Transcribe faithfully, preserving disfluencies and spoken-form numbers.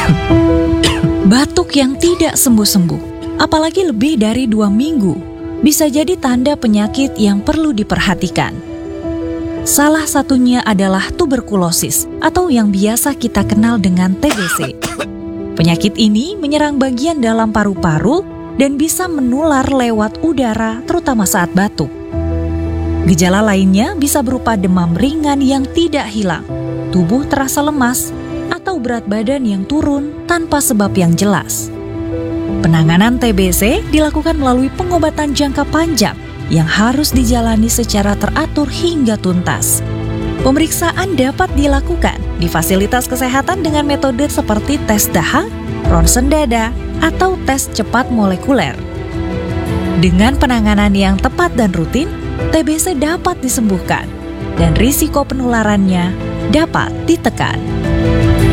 Batuk yang tidak sembuh-sembuh, apalagi lebih dari dua minggu, bisa jadi tanda penyakit yang perlu diperhatikan. Salah satunya adalah tuberkulosis atau yang biasa kita kenal dengan T B C. Penyakit ini menyerang bagian dalam paru-paru dan bisa menular lewat udara, terutama saat batuk. Gejala lainnya bisa berupa demam ringan yang tidak hilang, tubuh terasa lemas, atau berat badan yang turun tanpa sebab yang jelas. Penanganan T B C dilakukan melalui pengobatan jangka panjang yang harus dijalani secara teratur hingga tuntas. Pemeriksaan dapat dilakukan di fasilitas kesehatan dengan metode seperti tes dahak, ronsen dada, atau tes cepat molekuler. Dengan penanganan yang tepat dan rutin, T B C dapat disembuhkan dan risiko penularannya dapat ditekan.